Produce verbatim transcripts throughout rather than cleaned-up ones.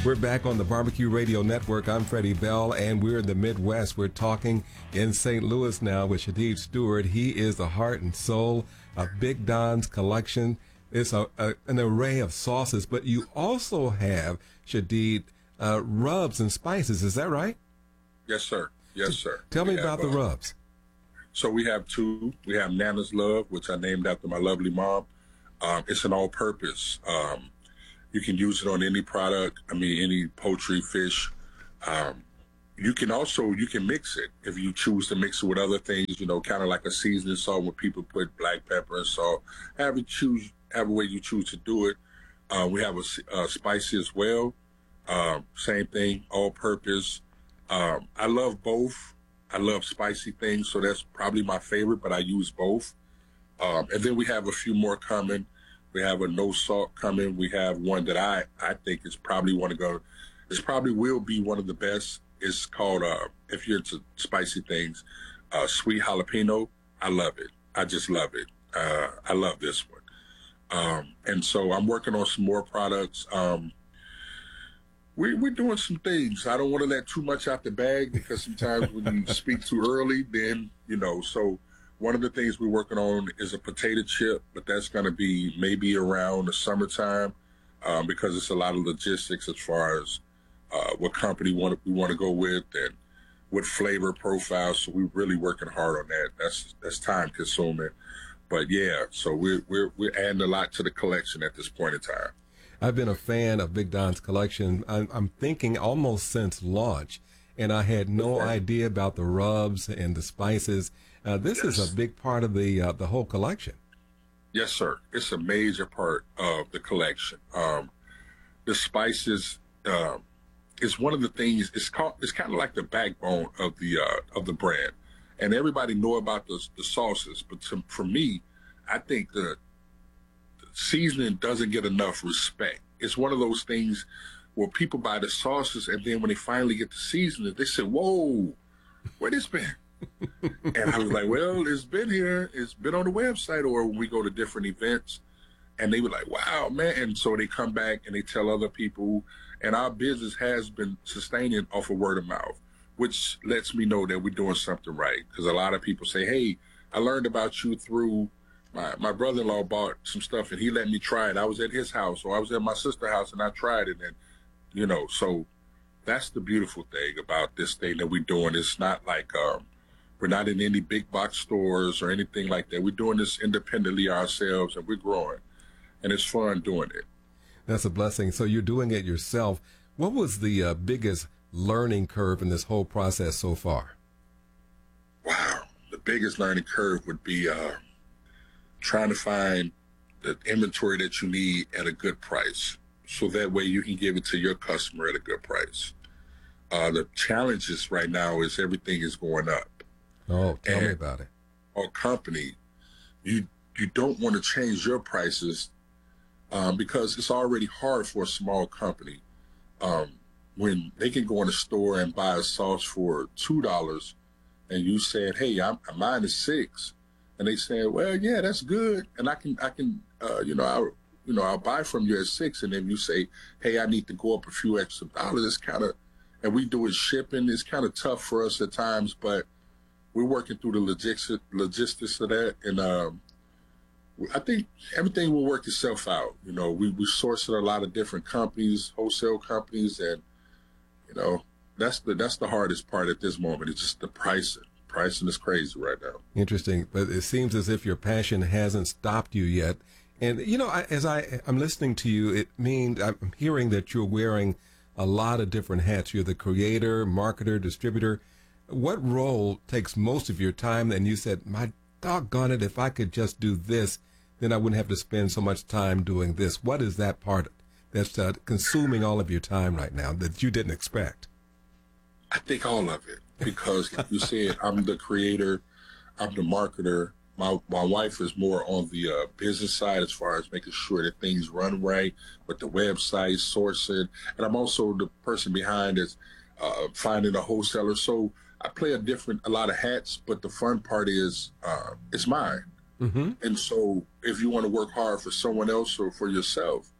We're back on the Barbecue Radio Network. I'm Freddie Bell, and we're in the Midwest. We're talking in Saint Louis now with Shadid Stewart. He is the heart and soul of Big Don's collection. It's a, a, an array of sauces, but you also have, Shadid, uh, rubs and spices. Is that right? Yes, sir. Yes, sir. Tell me we about have, the uh, rubs. So we have two. We have Nana's Love, which I named after my lovely mom. Um, it's an all-purpose. Um, you can use it on any product. I mean, any poultry, fish. Um, you can also, you can mix it if you choose to mix it with other things, you know, kind of like a seasoning salt where people put black pepper and salt. Have you choose, have a way you choose to do it. Uh, we have a, a spicy as well. Um, same thing, all-purpose. Um, I love both. I love spicy things, so that's probably my favorite, but I use both. Um, and then we have a few more coming. We have a no salt coming. We have one that I, I think is probably one of the, it's probably will be one of the best. It's called, uh, if you're into spicy things, uh, sweet jalapeno. I love it. I just love it. Uh, I love this one. Um, and so I'm working on some more products. Um, we, we're doing some things. I don't want to let too much out the bag because sometimes when you speak too early, then, you know, so one of the things we're working on is a potato chip, but that's going to be maybe around the summertime um, because it's a lot of logistics as far as uh, what company want we want to go with and what flavor profile. So we're really working hard on that. That's that's time consuming, but yeah. So we're we're we're adding a lot to the collection at this point in time. I've been a fan of Big Don's collection. I'm, I'm thinking almost since launch, and I had no Okay. idea about the rubs and the spices. Uh, this Yes. is a big part of the uh, the whole collection. Yes, sir. It's a major part of the collection. Um, the spices um, is one of the things. It's called. It's kind of like the backbone of the uh, of the brand, and everybody know about the the sauces. But to, for me, I think the, the seasoning doesn't get enough respect. It's one of those things where people buy the sauces, and then when they finally get the seasoning, they say, "Whoa, where this been?" And I was like, well, it's been here. It's been on the website, or when we go to different events. And they were like, wow, man. And so they come back and they tell other people. And our business has been sustaining off of word of mouth, which lets me know that we're doing something right. Because a lot of people say, hey, I learned about you through my, my brother-in-law bought some stuff and he let me try it. I was at his house or I was at my sister's house and I tried it. And, you know, so that's the beautiful thing about this thing that we're doing. It's not like, um, we're not in any big box stores or anything like that. We're doing this independently ourselves, and we're growing. And it's fun doing it. That's a blessing. So you're doing it yourself. What was the uh, biggest learning curve in this whole process so far? Wow. The biggest learning curve would be uh, trying to find the inventory that you need at a good price. So that way you can give it to your customer at a good price. Uh, the challenges right now is everything is going up. Oh, tell and me about it. Our company, you you don't want to change your prices um, because it's already hard for a small company. Um, when they can go in a store and buy a sauce for two dollars, and you said, "Hey, I'm, mine is six," and they say, "Well, yeah, that's good," and I can I can uh, you know I you know I'll buy from you at six, and then you say, "Hey, I need to go up a few extra dollars." It's kind of, and we do it shipping. It's kind of tough for us at times, but we're working through the logistics, logistics of that, and um, I think everything will work itself out. You know, we we source at a lot of different companies, wholesale companies, and you know that's the that's the hardest part at this moment. It's just the pricing. Pricing is crazy right now. Interesting, but it seems as if your passion hasn't stopped you yet. And you know, I, as I I'm listening to you, it means I'm hearing that you're wearing a lot of different hats. You're the creator, marketer, distributor. What role takes most of your time? And you said, my doggone it, if I could just do this, then I wouldn't have to spend so much time doing this. What is that part that's uh, consuming all of your time right now that you didn't expect? I think all of it, because like you said, I'm the creator, I'm the marketer. My my wife is more on the uh, business side as far as making sure that things run right with the website, sourcing. And I'm also the person behind it, uh, finding a wholesaler. So I play a different, a lot of hats, but the fun part is uh, it's mine. Mm-hmm. And so if you want to work hard for someone else or for yourself,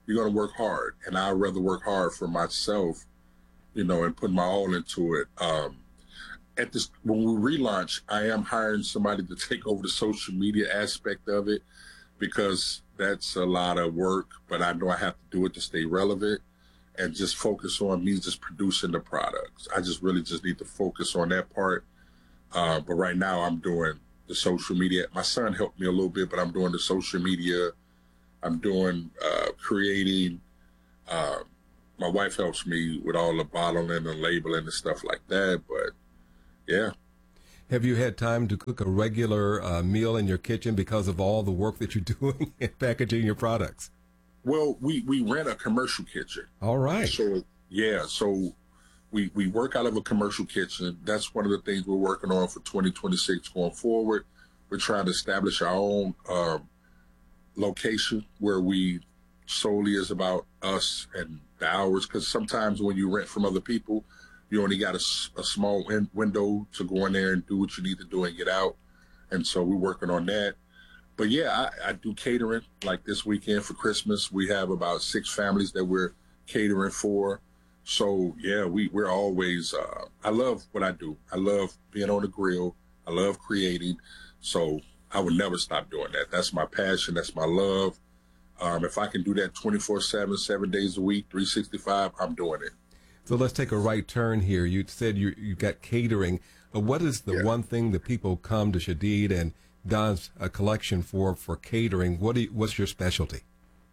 you're going to work hard. And I'd rather work hard for myself, you know, and put my all into it. Um, at this, when we relaunch, I am hiring somebody to take over the social media aspect of it, because that's a lot of work, but I know I have to do it to stay relevant and just focus on me just producing the products. I just really just need to focus on that part. Uh, but right now I'm doing the social media. My son helped me a little bit, but I'm doing the social media. I'm doing uh, creating. Uh, my wife helps me with all the bottling and labeling and stuff like that. But yeah. Have you had time to cook a regular uh, meal in your kitchen because of all the work that you're doing in packaging your products? Well, we, we rent a commercial kitchen. All right. So, yeah, so we, we work out of a commercial kitchen. That's one of the things we're working on for twenty twenty-six going forward. We're trying to establish our own um, location where we solely is about us and the hours, because sometimes when you rent from other people, you only got a, a small win window to go in there and do what you need to do and get out. And so we're working on that. But yeah, I, I do catering. Like this weekend for Christmas, we have about six families that we're catering for. So yeah, we, we're always, uh, I love what I do. I love being on the grill. I love creating. So I would never stop doing that. That's my passion. That's my love. Um, if I can do that twenty-four seven, seven days a week, three sixty-five, I'm doing it. So let's take a right turn here. You said you you got catering. But what is the yeah. one thing that people come to Shadid and Don's a collection for for catering? What do you, what's your specialty?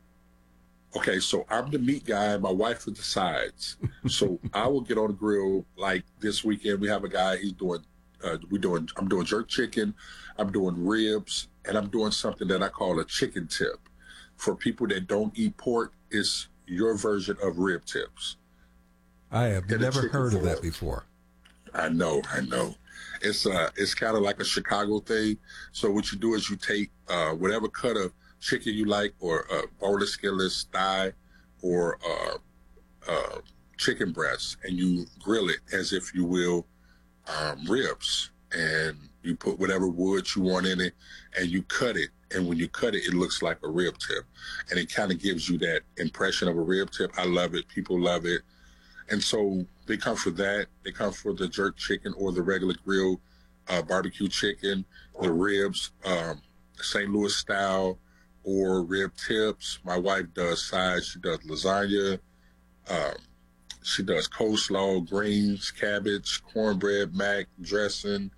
Okay, so I'm the meat guy. My wife is the sides. So I will get on the grill. Like this weekend, we have a guy. He's doing. Uh, we doing. I'm doing jerk chicken. I'm doing ribs, and I'm doing something that I call a chicken tip. For people that don't eat pork, it's your version of rib tips. I have and never heard of that before. I know, I know. It's uh, it's kind of like a Chicago thing. So what you do is you take uh, whatever cut of chicken you like, or uh, boneless, skinless, thigh, or uh, uh, chicken breast, and you grill it as if you will um, ribs, and you put whatever wood you want in it, and you cut it. And when you cut it, it looks like a rib tip, and it kind of gives you that impression of a rib tip. I love it. People love it. And so they come for that. They come for the jerk chicken or the regular grilled uh, barbecue chicken, the ribs, um, Saint Louis style, or rib tips. My wife does sides. She does lasagna. Um, she does coleslaw, greens, cabbage, cornbread, mac, dressing,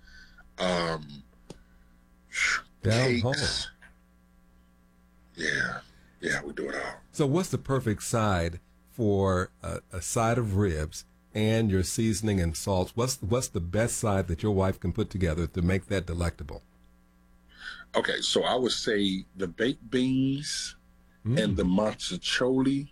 um, down cakes. home. Yeah, yeah, we do it all. So what's the perfect side for a, a side of ribs and your seasoning and salts? What's what's the best side that your wife can put together to make that delectable? Okay, so I would say the baked beans mm. and the mozzarella,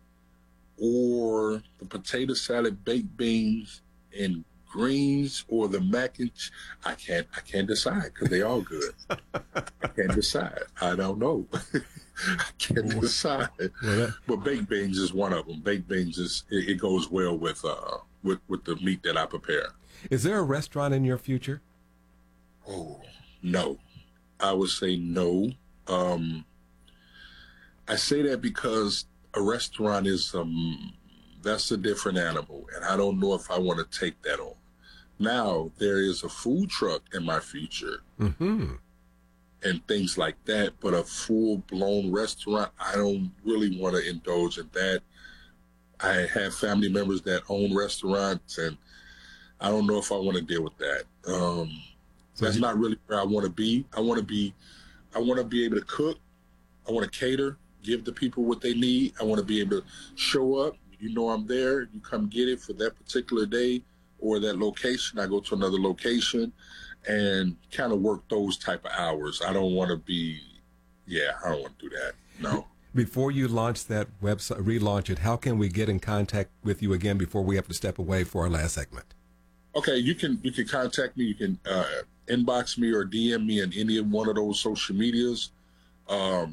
or the potato salad, baked beans and greens, or the mac and ch I can't I can't decide because they all good. I can't decide. I don't know. I can't decide. Well, that, but baked beans is one of them. Baked beans is it, it goes well with uh with with the meat that I prepare. Is there a restaurant in your future? Oh no, I would say no. Um, I say that because a restaurant is um that's a different animal, and I don't know if I want to take that on. Now there is a food truck in my future. Mm-hmm. And things like that, but a full-blown restaurant, I don't really want to indulge in that. I have family members that own restaurants, and I don't know if I want to deal with that. Um, so that's you, not really where I want to be. I want to be, I want to be able to cook. I want to cater, give the people what they need. I want to be able to show up. You know I'm there. You come get it for that particular day or that location. I go to another location and kind of work those type of hours. I don't want to be, yeah, I don't want to do that. No. Before you launch that website, relaunch it, how can we get in contact with you again before we have to step away for our last segment? Okay, you can you can contact me. You can uh, inbox me or D M me in any of one of those social medias. Um,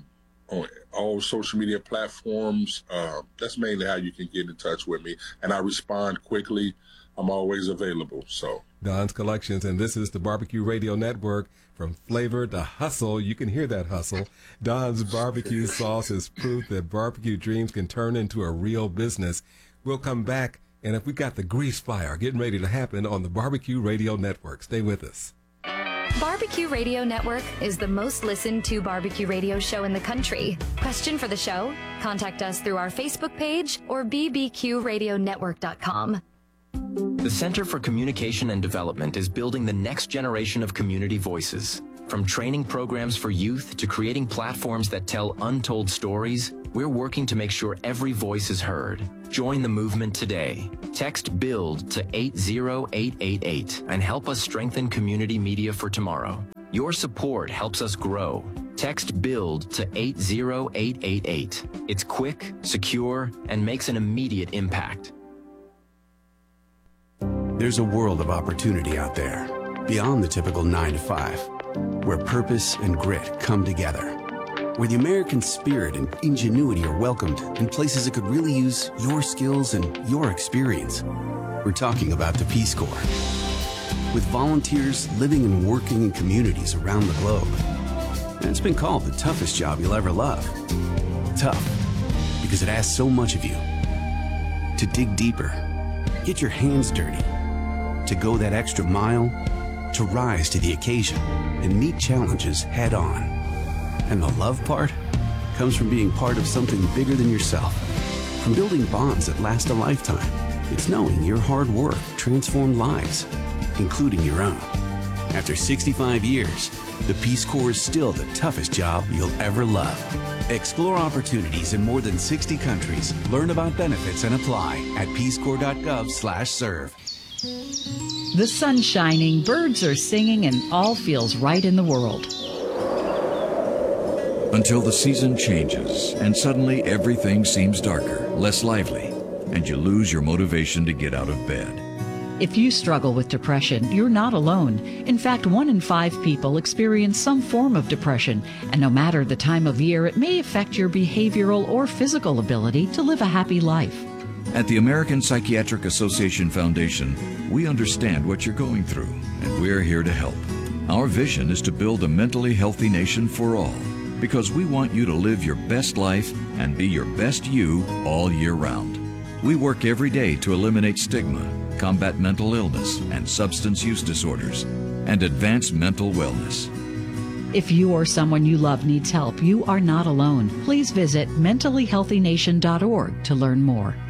on all social media platforms. Uh, that's mainly how you can get in touch with me, and I respond quickly. I'm always available. So Don's Collections, and this is the Barbecue Radio Network. From flavor to hustle, you can hear that hustle. Don's barbecue sauce is proof that barbecue dreams can turn into a real business. We'll come back, and if we got the grease fire getting ready to happen on the Barbecue Radio Network, stay with us. Barbecue Radio Network is the most listened to barbecue radio show in the country. Question for the show? Contact us through our Facebook page or b b q radio network dot com. The Center for Communication and Development is building the next generation of community voices. From training programs for youth to creating platforms that tell untold stories, we're working to make sure every voice is heard. Join the movement today. Text BUILD to eight zero eight eight eight and help us strengthen community media for tomorrow. Your support helps us grow. Text BUILD to eight zero eight eight eight. It's quick, secure, and makes an immediate impact. There's a world of opportunity out there, beyond the typical nine to five, where purpose and grit come together, where the American spirit and ingenuity are welcomed in places that could really use your skills and your experience. We're talking about the Peace Corps. With volunteers living and working in communities around the globe. And it's been called the toughest job you'll ever love. Tough, because it asks so much of you. To dig deeper, get your hands dirty, to go that extra mile, to rise to the occasion and meet challenges head on. And the love part comes from being part of something bigger than yourself, from building bonds that last a lifetime. It's knowing your hard work transformed lives, including your own. After sixty-five years, the Peace Corps is still the toughest job you'll ever love. Explore opportunities in more than sixty countries. Learn about benefits and apply at peace corps dot gov slash serve. The sun's shining, birds are singing, and all feels right in the world. Until the season changes, and suddenly everything seems darker, less lively, and you lose your motivation to get out of bed. If you struggle with depression, you're not alone. In fact, one in five people experience some form of depression, and no matter the time of year, it may affect your behavioral or physical ability to live a happy life. At the American Psychiatric Association Foundation, we understand what you're going through, and we're here to help. Our vision is to build a mentally healthy nation for all, because we want you to live your best life and be your best you all year round. We work every day to eliminate stigma, combat mental illness and substance use disorders, and advance mental wellness. If you or someone you love needs help, you are not alone. Please visit mentally healthy nation dot org to learn more.